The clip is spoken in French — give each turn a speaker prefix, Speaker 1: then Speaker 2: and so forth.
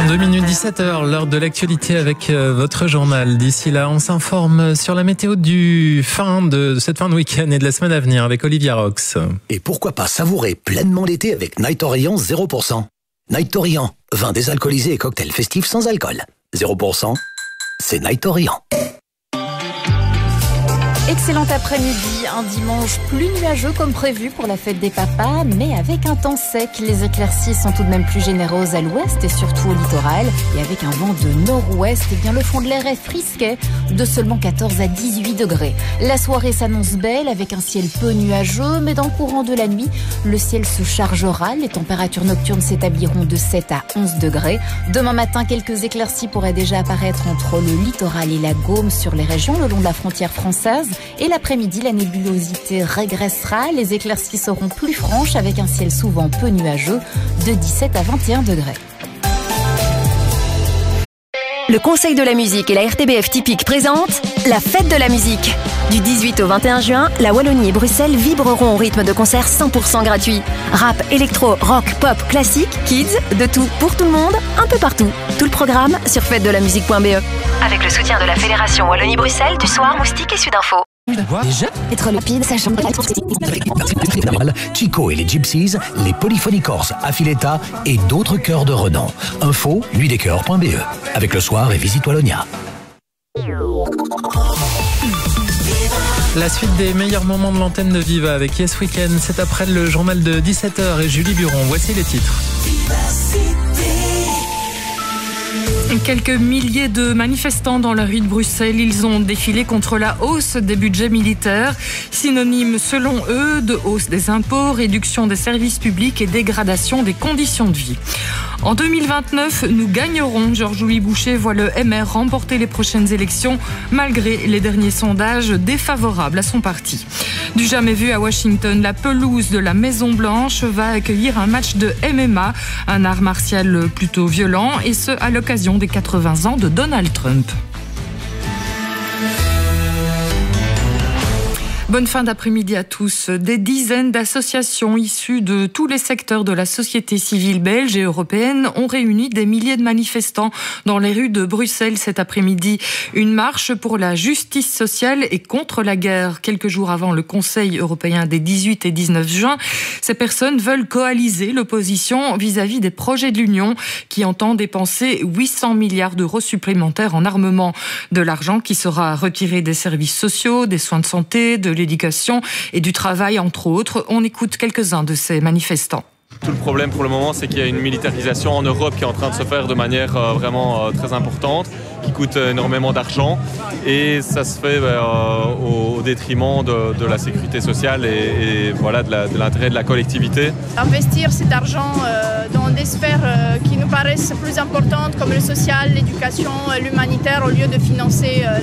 Speaker 1: Dans 2 minutes 17h, l'heure de l'actualité avec votre journal. D'ici là, on s'informe sur la météo de cette fin de week-end et de la semaine à venir avec Olivia Rox.
Speaker 2: Et pourquoi pas savourer pleinement l'été avec Night Orient 0%. Night Orient, vin désalcoolisé et cocktail festif sans alcool. 0%, c'est Night Orient.
Speaker 3: Excellent après-midi, un dimanche plus nuageux comme prévu pour la fête des papas, mais avec un temps sec. Les éclaircies sont tout de même plus généreuses à l'ouest et surtout au littoral. Et avec un vent de nord-ouest, eh bien le fond de l'air est frisquet de seulement 14 à 18 degrés. La soirée s'annonce belle avec un ciel peu nuageux, mais dans le courant de la nuit, le ciel se chargera. Les températures nocturnes s'établiront de 7 à 11 degrés. Demain matin, quelques éclaircies pourraient déjà apparaître entre le littoral et la Gaume sur les régions le long de la frontière française. Et l'après-midi, la nébulosité régressera. Les éclaircies seront plus franches avec un ciel souvent peu nuageux de 17 à 21 degrés.
Speaker 4: Le Conseil de la musique et la RTBF Typique présentent la fête de la musique. Du 18 au 21 juin, la Wallonie et Bruxelles vibreront au rythme de concerts 100% gratuits. Rap, électro, rock, pop, classique, kids, de tout pour tout le monde, un peu partout. Tout le programme sur fêtedelamusique.be. Avec le soutien de la Fédération Wallonie-Bruxelles, du Soir, Moustique et Sudinfo.
Speaker 2: Déjà
Speaker 3: Être rapide, sachant
Speaker 2: Chico et les Gypsies, les Polyphonicors, Affiletta et d'autres chœurs de renom. Info, nuitdeschœurs.be. Avec le Soir et Visite Wallonia.
Speaker 1: La suite des meilleurs moments de l'antenne de Viva avec Yes Weekend, c'est après le journal de 17h et Julie Buron. Voici les titres.
Speaker 5: Quelques milliers de manifestants dans la rue de Bruxelles, ils ont défilé contre la hausse des budgets militaires, synonyme selon eux de hausse des impôts, réduction des services publics et dégradation des conditions de vie. En 2029, nous gagnerons. Georges-Louis Boucher voit le MR remporter les prochaines élections malgré les derniers sondages défavorables à son parti. Du jamais vu à Washington, la pelouse de la Maison-Blanche va accueillir un match de MMA, un art martial plutôt violent, et ce à l'occasion des 80 ans de Donald Trump. Bonne fin d'après-midi à tous. Des dizaines d'associations issues de tous les secteurs de la société civile belge et européenne ont réuni des milliers de manifestants dans les rues de Bruxelles cet après-midi. Une marche pour la justice sociale et contre la guerre. Quelques jours avant le Conseil européen des 18 et 19 juin, ces personnes veulent coaliser l'opposition vis-à-vis des projets de l'Union qui entend dépenser 800 milliards d'euros supplémentaires en armement. De l'argent qui sera retiré des services sociaux, des soins de santé, de l'éducation et du travail, entre autres. On écoute quelques-uns de ces manifestants.
Speaker 6: Tout le problème pour le moment, c'est qu'il y a une militarisation en Europe qui est en train de se faire de manière vraiment très importante, qui coûte énormément d'argent, et ça se fait au détriment de la sécurité sociale et voilà, de l'intérêt de la collectivité.
Speaker 7: Investir cet argent dans des sphères qui nous paraissent plus importantes comme le social, l'éducation, l'humanitaire, au lieu de financer